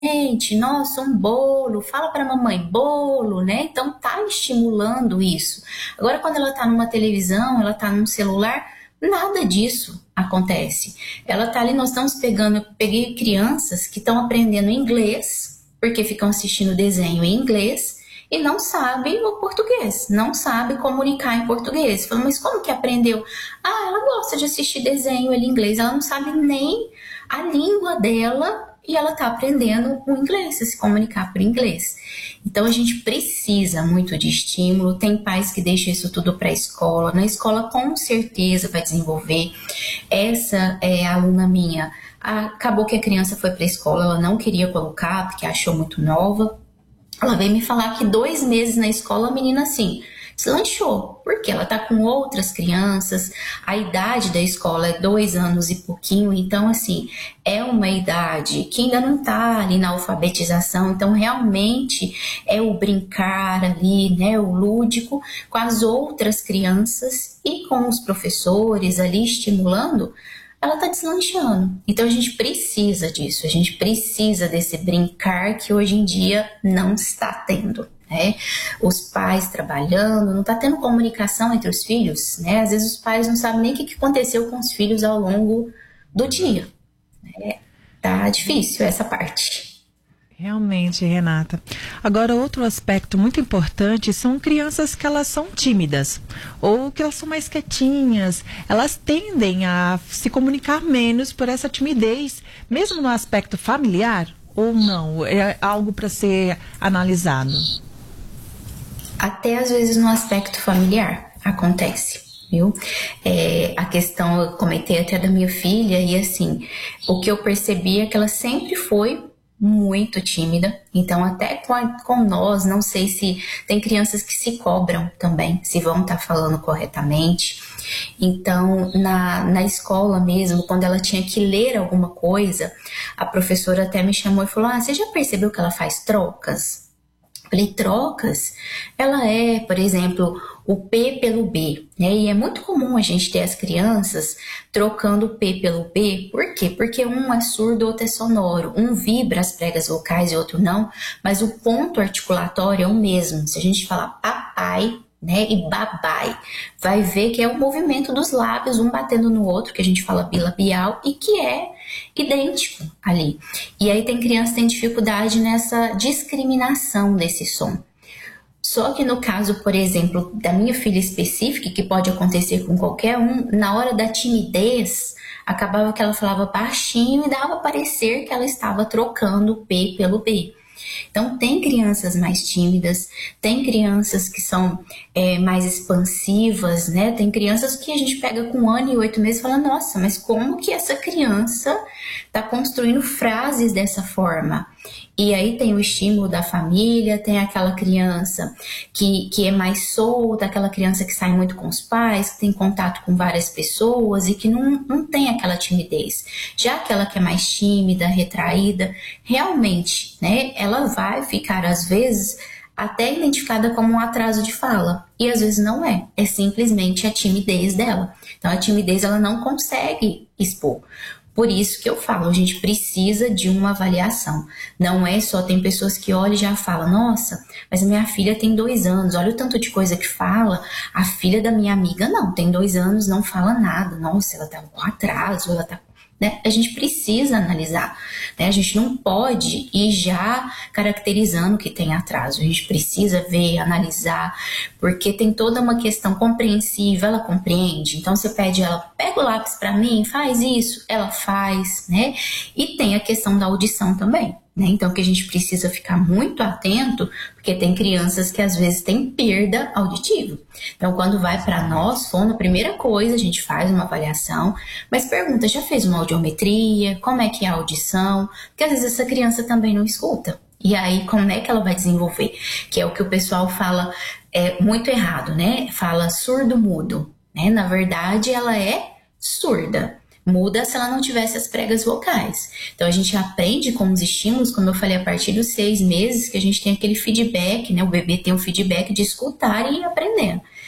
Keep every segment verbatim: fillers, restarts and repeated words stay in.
Gente, nossa, um bolo, fala para mamãe, bolo, né? Então tá estimulando isso. Agora, quando ela tá numa televisão, ela tá num celular, nada disso acontece. Ela tá ali, nós estamos pegando, eu peguei crianças que estão aprendendo inglês, porque ficam assistindo desenho em inglês, e não sabem o português, não sabe comunicar em português. Falei, mas como que aprendeu? Ah, ela gosta de assistir desenho em inglês, ela não sabe nem a língua dela e ela está aprendendo o inglês, a se comunicar por inglês. Então a gente precisa muito de estímulo. Tem pais que deixam isso tudo para a escola. Na escola com certeza vai desenvolver. Essa é a aluna minha. Acabou que a criança foi para a escola, ela não queria colocar porque achou muito nova. Ela veio me falar que dois meses na escola a menina assim deslanchou, porque ela tá com outras crianças, a idade da escola é dois anos e pouquinho, então assim, é uma idade que ainda não tá ali na alfabetização, então realmente é o brincar ali, né, o lúdico com as outras crianças e com os professores ali estimulando, ela tá deslanchando. Então a gente precisa disso, a gente precisa desse brincar que hoje em dia não está tendo. Né? Os pais trabalhando, não está tendo comunicação entre os filhos, né? Às vezes os pais não sabem nem o que aconteceu com os filhos ao longo do dia. Né? Tá difícil essa parte. Realmente, Renata. Agora, outro aspecto muito importante são crianças que elas são tímidas ou que elas são mais quietinhas. Elas tendem a se comunicar menos por essa timidez, mesmo no aspecto familiar ou não? É algo para ser analisado? Até às vezes no aspecto familiar acontece, viu? É, a questão, eu comentei até da minha filha, e assim, o que eu percebi é que ela sempre foi muito tímida, então até com, a, com nós, não sei se tem crianças que se cobram também, se vão estar tá falando corretamente. Então, na, na escola mesmo, quando ela tinha que ler alguma coisa, a professora até me chamou e falou, ah, você já percebeu que ela faz trocas? Falei, trocas, ela é, por exemplo, o P pelo B, né? E é muito comum a gente ter as crianças trocando o P pelo B. Por quê? Porque um é surdo, outro é sonoro. Um vibra as pregas vocais e outro não, mas o ponto articulatório é o mesmo. Se a gente falar papai, né, e babai, vai ver que é o movimento dos lábios, um batendo no outro, que a gente fala bilabial, e que é idêntico ali. E aí tem criança que tem dificuldade nessa discriminação desse som. Só que no caso, por exemplo, da minha filha específica, que pode acontecer com qualquer um, na hora da timidez, acabava que ela falava baixinho e dava a parecer que ela estava trocando o P pelo B. Então, tem crianças mais tímidas, tem crianças que são é, mais expansivas, né? Tem crianças que a gente pega com um ano e oito meses e fala, nossa, mas como que essa criança está construindo frases dessa forma? E aí tem o estímulo da família, tem aquela criança que, que é mais solta, aquela criança que sai muito com os pais, que tem contato com várias pessoas e que não, não tem aquela timidez. Já aquela que é mais tímida, retraída, realmente, né, ela vai ficar, às vezes, até identificada como um atraso de fala. E às vezes não é, é simplesmente a timidez dela. Então a timidez ela não consegue expor. Por isso que eu falo, a gente precisa de uma avaliação. Não é só, tem pessoas que olham e já falam, nossa, mas a minha filha tem dois anos, olha o tanto de coisa que fala. A filha da minha amiga não, tem dois anos, não fala nada. Nossa, ela tá com atraso, ela tá... Né? A gente precisa analisar, né? A gente não pode ir já caracterizando que tem atraso, a gente precisa ver, analisar, porque tem toda uma questão compreensiva, ela compreende, então você pede ela, pega o lápis para mim, faz isso, ela faz, né? E tem a questão da audição também, né? Então que a gente precisa ficar muito atento, porque tem crianças que às vezes têm perda auditiva. Então quando vai para nós, fono, a primeira coisa, a gente faz uma avaliação, mas pergunta, já fez uma audiometria? Como é que é a audição? Porque às vezes essa criança também não escuta. E aí como é que ela vai desenvolver? Que é o que o pessoal fala é, muito errado, né? Fala surdo-mudo, né? Na verdade ela é surda. Muda se ela não tivesse as pregas vocais. Então a gente aprende com os estímulos, como eu falei, a partir dos seis meses, que a gente tem aquele feedback, né? O bebê tem um feedback de escutar e ir aprendendo.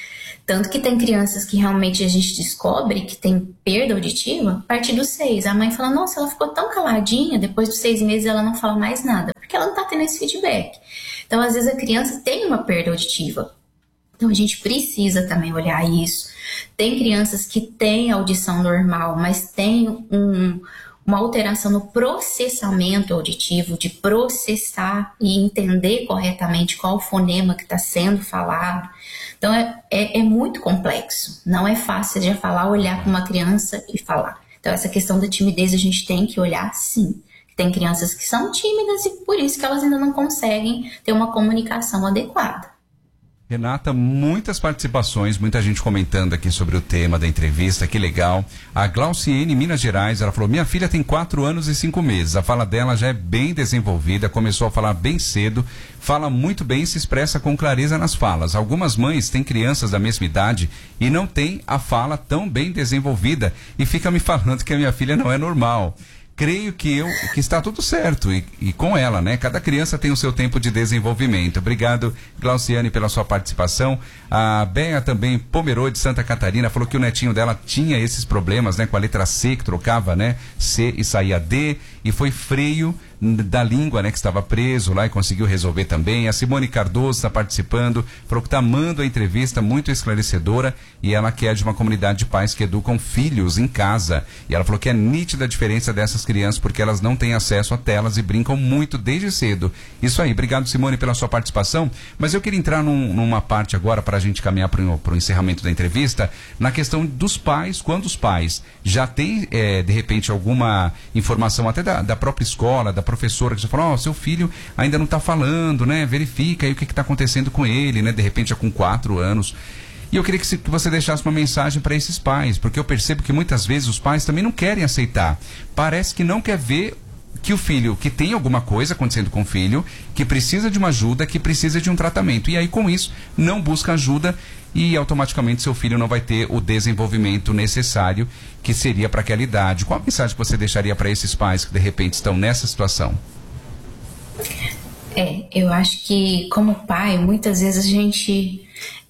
Tanto que tem crianças que realmente a gente descobre que tem perda auditiva a partir dos seis. A mãe fala, nossa, ela ficou tão caladinha, depois dos seis meses ela não fala mais nada, porque ela não tá tendo esse feedback. Então, às vezes a criança tem uma perda auditiva. Então, a gente precisa também olhar isso. Tem crianças que têm audição normal, mas tem um, uma alteração no processamento auditivo, de processar e entender corretamente qual o fonema que está sendo falado. Então, é, é, é muito complexo. Não é fácil de falar, olhar para uma criança e falar. Então, essa questão da timidez a gente tem que olhar, sim. Tem crianças que são tímidas e por isso que elas ainda não conseguem ter uma comunicação adequada. Renata, muitas participações, muita gente comentando aqui sobre o tema da entrevista, que legal. A Glauciene, Minas Gerais, ela falou, minha filha tem quatro anos e cinco meses, a fala dela já é bem desenvolvida, começou a falar bem cedo, fala muito bem e se expressa com clareza nas falas. Algumas mães têm crianças da mesma idade e não têm a fala tão bem desenvolvida e fica me falando que a minha filha não é normal. Creio que, eu, que está tudo certo e, e com ela, né? Cada criança tem o seu tempo de desenvolvimento. Obrigado, Glauciane, pela sua participação. A Bea também, Pomerô, de Santa Catarina, falou que o netinho dela tinha esses problemas, né? Com a letra C, que trocava, né? C e saía D, e foi freio da língua, né? Que estava preso lá e conseguiu resolver também. A Simone Cardoso está participando, falou que está amando a entrevista, muito esclarecedora, e ela que é de uma comunidade de pais que educam filhos em casa. E ela falou que é nítida a diferença dessas crianças, porque elas não têm acesso a telas e brincam muito desde cedo. Isso aí, obrigado, Simone, pela sua participação. Mas eu queria entrar num, numa parte agora, para a gente caminhar para o encerramento da entrevista, na questão dos pais, quando os pais já têm, é, de repente, alguma informação até da, da própria escola, da professora, que já falou, ó, oh, seu filho ainda não está falando, né? Verifica aí o que está acontecendo com ele, né? De repente, já com quatro anos. E eu queria que, se, que você deixasse uma mensagem para esses pais, porque eu percebo que muitas vezes os pais também não querem aceitar. Parece que não quer ver que o filho, que tem alguma coisa acontecendo com o filho, que precisa de uma ajuda, que precisa de um tratamento. E aí, com isso, não busca ajuda e automaticamente seu filho não vai ter o desenvolvimento necessário que seria para aquela idade. Qual a mensagem que você deixaria para esses pais que de repente estão nessa situação? É, eu acho que como pai, muitas vezes a gente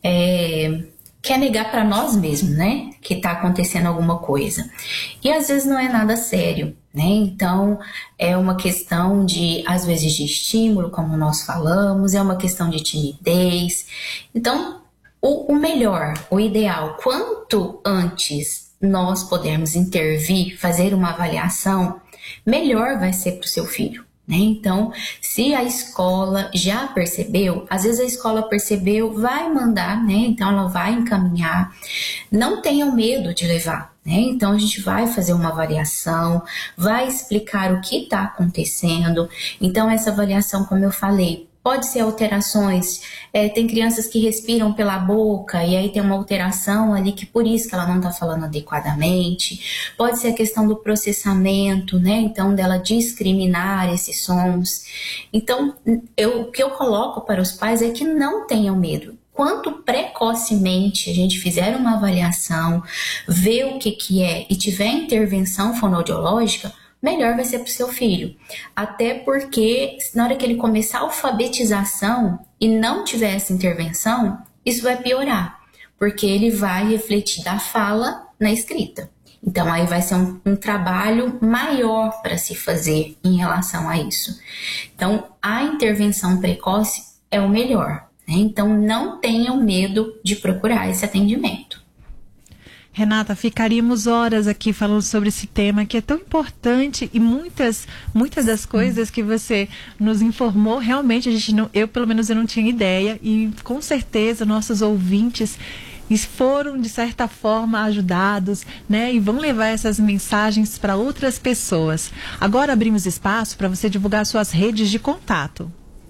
é, quer negar para nós mesmos, né, que está acontecendo alguma coisa. E às vezes não é nada sério, né? Então é uma questão de, às vezes, de estímulo, como nós falamos, é uma questão de timidez. Então, o, o melhor, o ideal, quanto antes nós pudermos intervir, fazer uma avaliação, melhor vai ser para o seu filho. Né? Então, se a escola já percebeu, às vezes a escola percebeu, vai mandar, né? Então ela vai encaminhar. Não tenham medo de levar, né? Então a gente vai fazer uma avaliação, vai explicar o que está acontecendo. Então essa avaliação, como eu falei, pode ser alterações, é, tem crianças que respiram pela boca e aí tem uma alteração ali que por isso que ela não está falando adequadamente. Pode ser a questão do processamento, né? Então dela discriminar esses sons. Então eu, o que eu coloco para os pais é que não tenham medo. Quanto precocemente a gente fizer uma avaliação, ver o que, que é e tiver intervenção fonoaudiológica, melhor vai ser para o seu filho. Até porque, na hora que ele começar a alfabetização e não tiver essa intervenção, isso vai piorar, porque ele vai refletir da fala na escrita. Então, aí vai ser um, um trabalho maior para se fazer em relação a isso. Então, a intervenção precoce é o melhor, né? Então, não tenham medo de procurar esse atendimento. Renata, ficaríamos horas aqui falando sobre esse tema que é tão importante e muitas, muitas das coisas que você nos informou, realmente a gente não, eu pelo menos eu não tinha ideia e com certeza nossos ouvintes foram de certa forma ajudados, né? E vão levar essas mensagens para outras pessoas. Agora abrimos espaço para você divulgar suas redes de contato.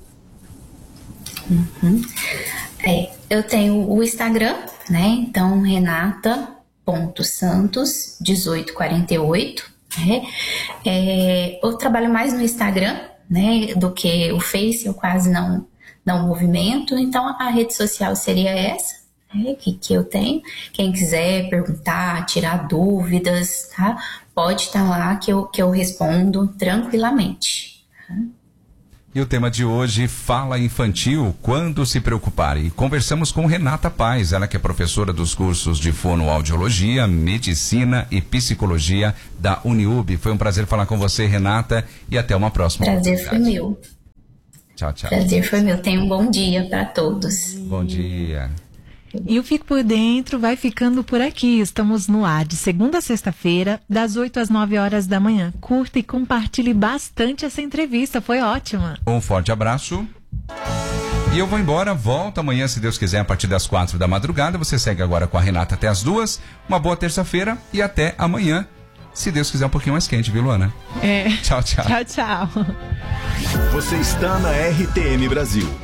Uhum. É, eu tenho o Instagram, né? Então, Renata ponto Santos dezoito quarenta e oito, né? É, eu trabalho mais no Instagram, né, do que o Face, eu quase não, não movimento, então a rede social seria essa, né, que, que eu tenho. Quem quiser perguntar, tirar dúvidas, tá? Pode estar lá que eu, que eu respondo tranquilamente. Tá? E o tema de hoje, fala infantil, quando se preocupar. E conversamos com Renata Paz, ela que é professora dos cursos de fonoaudiologia, medicina e psicologia da Uniub. Foi um prazer falar com você, Renata, e até uma próxima Prazer foi meu. Tchau, tchau. Prazer foi meu. Tenha um bom dia para todos. Bom dia. E o Fico por Dentro vai ficando por aqui. Estamos no ar de segunda a sexta-feira, das oito às nove horas da manhã. Curta e compartilhe bastante essa entrevista, foi ótima. Um forte abraço. E eu vou embora, volto amanhã, se Deus quiser, a partir das quatro da madrugada. Você segue agora com a Renata até as duas. Uma boa terça-feira e até amanhã, se Deus quiser, um pouquinho mais quente, viu, Luana? É. Tchau, tchau. Tchau, tchau. Você está na R T M Brasil.